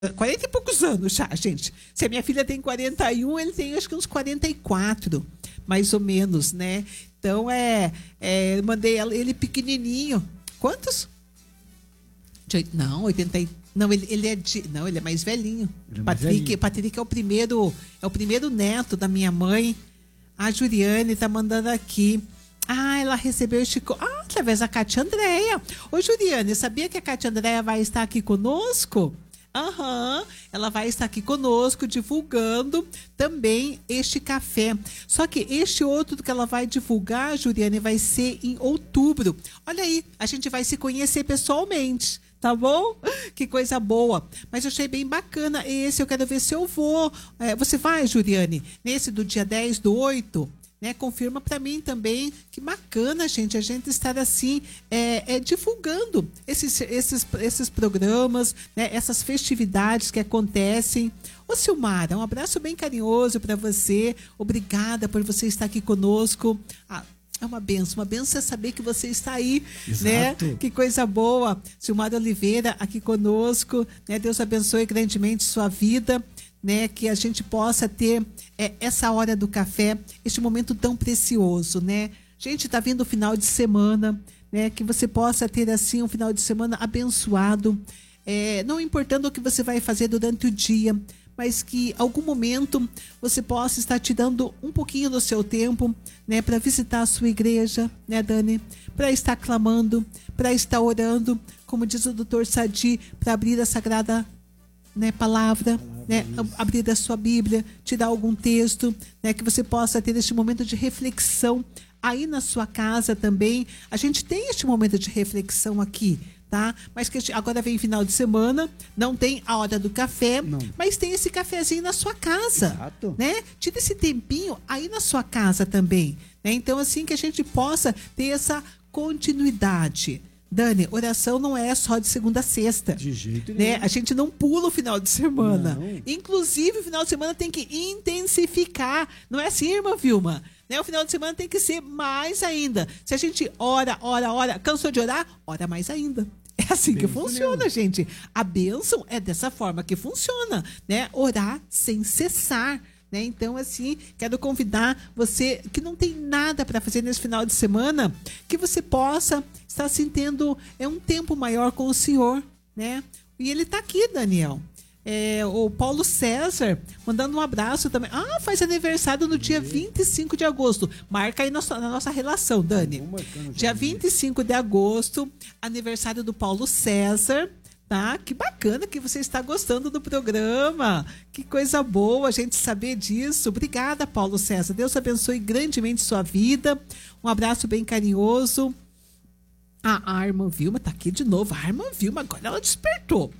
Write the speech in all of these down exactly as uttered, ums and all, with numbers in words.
quarenta e poucos anos já, gente. Se a minha filha tem quarenta e um, ele tem acho que uns quarenta e quatro, mais ou menos, né? Então, é, é eu mandei ele pequenininho. Quantos? Não, oitenta e... Não, ele, ele é de, não, ele é mais velhinho. É mais Patrick, velhinho. Patrick é o primeiro, é o primeiro neto da minha mãe. A Juliane tá mandando aqui. Ah, ela recebeu este... Ah, através da Cátia Andréia. Ô, Juliane, sabia que a Cátia Andréia vai estar aqui conosco? Aham, uhum, ela vai estar aqui conosco divulgando também este café. Só que este outro que ela vai divulgar, Juliane, vai ser em outubro. Olha aí, a gente vai se conhecer pessoalmente. Tá bom? Que coisa boa. Mas eu achei bem bacana esse. Eu quero ver se eu vou. É, você vai, Juliane? Nesse do dia dez do oito? Né? Confirma para mim também. Que bacana, gente. A gente estar assim, é, é, divulgando esses, esses, esses programas, né? Essas festividades que acontecem. Ô, Silmara, um abraço bem carinhoso para você. Obrigada por você estar aqui conosco. Ah, é uma benção, uma benção é saber que você está aí, exato, né? Que coisa boa. Silmara Oliveira aqui conosco, né? Deus abençoe grandemente sua vida, né? Que a gente possa ter é, essa hora do café, este momento tão precioso, né? Gente, tá vindo o final de semana, né? Que você possa ter assim um final de semana abençoado, é, não importando o que você vai fazer durante o dia, mas que algum momento você possa estar te dando um pouquinho do seu tempo, né, para visitar a sua igreja, né, Dani? Para estar clamando, para estar orando, como diz o doutor Sadi, para abrir a sagrada, né, palavra, né, abrir a sua Bíblia, tirar algum texto, né, que você possa ter este momento de reflexão aí na sua casa também. A gente tem este momento de reflexão aqui, tá? Mas que agora vem final de semana, não tem a hora do café, não, mas tem esse cafezinho na sua casa, exato, né? Tira esse tempinho aí na sua casa também, né? Então, assim, que a gente possa ter essa continuidade. Dani, oração não é só de segunda a sexta. De jeito nenhum. Né? A gente não pula o final de semana. Não. Inclusive, o final de semana tem que intensificar. Não é assim, irmã Vilma? Né? O final de semana tem que ser mais ainda. Se a gente ora, ora, ora, cansou de orar, ora mais ainda. É assim que funciona, gente. A bênção é dessa forma que funciona, né? Orar sem cessar, né? Então, assim, quero convidar você que não tem nada para fazer nesse final de semana, que você possa estar sentindo é um tempo maior com o Senhor, né? E ele está aqui, Daniel. É, o Paulo César mandando um abraço também. Ah, faz aniversário no dia vinte e cinco de agosto. Marca aí na, na nossa relação, Dani. Dia vinte e cinco de agosto, aniversário do Paulo César. Tá? Que bacana que você está gostando do programa. Que coisa boa a gente saber disso. Obrigada, Paulo César. Deus abençoe grandemente sua vida. Um abraço bem carinhoso. Ah, a irmã Vilma tá aqui de novo. A irmã Vilma, agora ela despertou.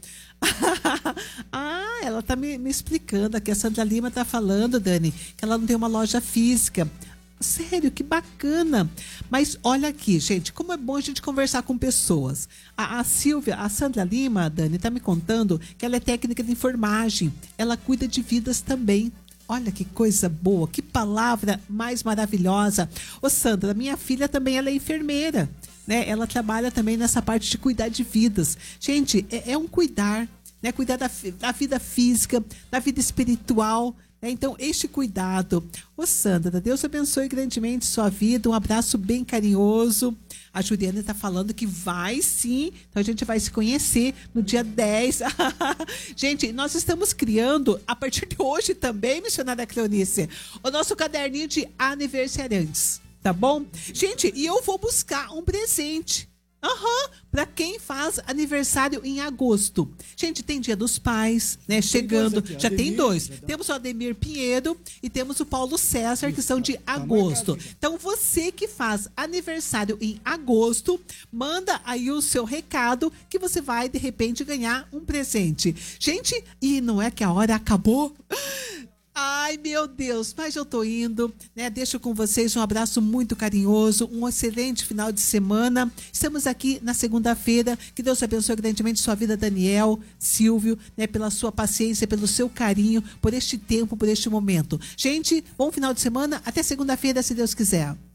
Ah, ela tá me, me explicando aqui. A Sandra Lima tá falando, Dani, que ela não tem uma loja física. Sério, que bacana. Mas olha aqui, gente, como é bom a gente conversar com pessoas. A, a Silvia, a Sandra Lima, Dani, tá me contando que ela é técnica de enfermagem. Ela cuida de vidas também. Olha que coisa boa, que palavra mais maravilhosa. Ô Sandra, minha filha também, ela é enfermeira, né? Ela trabalha também nessa parte de cuidar de vidas. Gente, é, é um cuidar, né? Cuidar da, da vida física, da vida espiritual, né? Então, este cuidado. Ô Sandra, Deus abençoe grandemente sua vida. Um abraço bem carinhoso. A Juliana está falando que vai sim. Então a gente vai se conhecer no dia dez. Gente, nós estamos criando, a partir de hoje também, missionária Cleonice, o nosso caderninho de aniversariantes. Tá bom? Gente, e eu vou buscar um presente. Aham, uhum, para quem faz aniversário em agosto. Gente, tem Dia dos Pais, né? Tem chegando. Aqui, já Ademir, tem dois. Já temos o Ademir Pinheiro e temos o Paulo César, isso, que são de tá, agosto. Tá, então, você que faz aniversário em agosto, manda aí o seu recado que você vai, de repente, ganhar um presente. Gente, e não é que a hora acabou? Ai, meu Deus, mas eu tô indo, né? Deixo com vocês um abraço muito carinhoso, um excelente final de semana. Estamos aqui na segunda-feira. Que Deus abençoe grandemente sua vida, Daniel, Silvio, né? Pela sua paciência, pelo seu carinho, por este tempo, por este momento. Gente, bom final de semana. Até segunda-feira, se Deus quiser.